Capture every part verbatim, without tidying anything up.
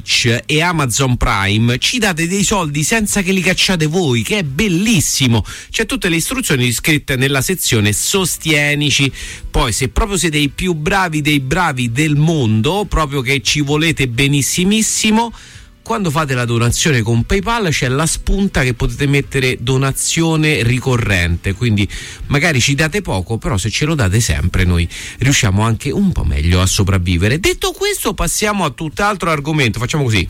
Twitch e Amazon Prime ci date dei soldi senza che li cacciate voi, che è bellissimo. C'è tutte le istruzioni scritte nella sezione sostienici. Poi se proprio siete i più bravi dei bravi del mondo, proprio che ci volete benissimissimo, quando fate la donazione con PayPal c'è la spunta che potete mettere donazione ricorrente, quindi magari ci date poco, però se ce lo date sempre noi riusciamo anche un po' meglio a sopravvivere. Detto questo, passiamo a tutt'altro argomento. Facciamo così.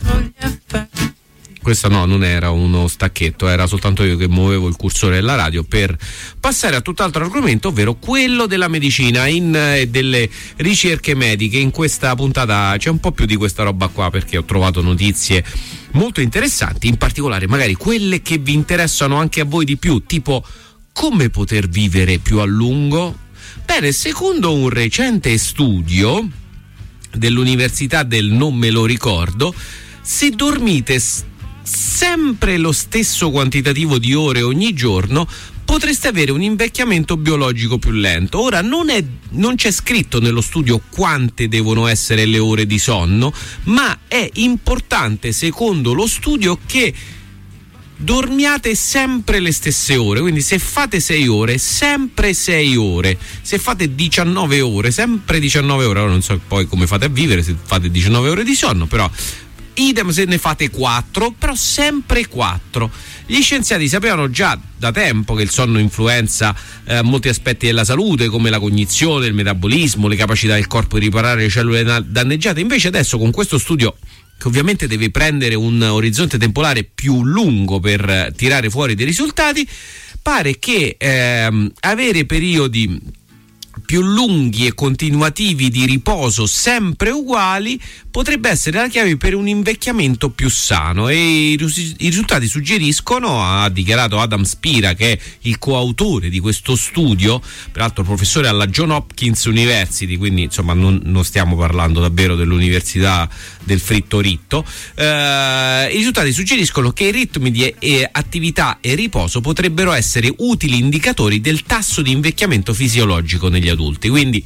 Questa no, non era uno stacchetto, era soltanto io che muovevo il cursore della radio per passare a tutt'altro argomento, ovvero quello della medicina in eh, delle ricerche mediche. In questa puntata c'è un po' più di questa roba qua, perché ho trovato notizie molto interessanti, in particolare magari quelle che vi interessano anche a voi di più, tipo come poter vivere più a lungo. Bene, secondo un recente studio dell'Università del non me lo ricordo, se dormite sempre lo stesso quantitativo di ore ogni giorno potreste avere un invecchiamento biologico più lento. Ora non è, non c'è scritto nello studio quante devono essere le ore di sonno, ma è importante secondo lo studio che dormiate sempre le stesse ore. Quindi se fate sei ore, sempre sei ore. Se fate diciannove ore, sempre diciannove ore. Ora non so poi come fate a vivere se fate diciannove ore di sonno, però idem se ne fate quattro, però sempre quattro. Gli scienziati sapevano già da tempo che il sonno influenza eh, molti aspetti della salute, come la cognizione, il metabolismo, le capacità del corpo di riparare le cellule danneggiate. Invece adesso con questo studio, che ovviamente deve prendere un orizzonte temporale più lungo per tirare fuori dei risultati, pare che ehm, avere periodi più lunghi e continuativi di riposo sempre uguali potrebbe essere la chiave per un invecchiamento più sano, e i, ris- i risultati suggeriscono, ha dichiarato Adam Spira, che è il coautore di questo studio, peraltro professore alla Johns Hopkins University, quindi insomma non, non stiamo parlando davvero dell'università del fritto ritto. Eh, i risultati suggeriscono che i ritmi di e attività e riposo potrebbero essere utili indicatori del tasso di invecchiamento fisiologico negli adulti. Quindi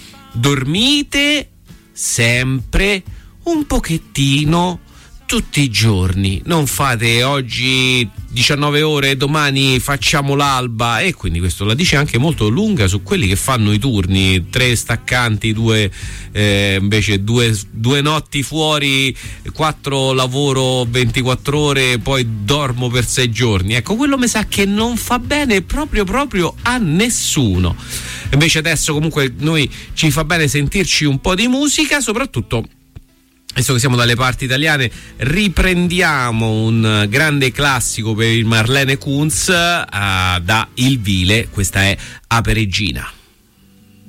dormite sempre un pochettino tutti i giorni, non fate oggi diciannove ore, domani facciamo l'alba. E quindi questo la dice anche molto lunga su quelli che fanno i turni, tre staccanti, due eh, invece due, due notti fuori, quattro lavoro ventiquattro ore, poi dormo per sei giorni. Ecco, quello mi sa che non fa bene proprio proprio a nessuno. Invece adesso comunque noi ci fa bene sentirci un po' di musica, soprattutto visto che siamo dalle parti italiane. Riprendiamo un grande classico per il Marlene Kunz uh, da Il Vile. Questa è Ape Regina.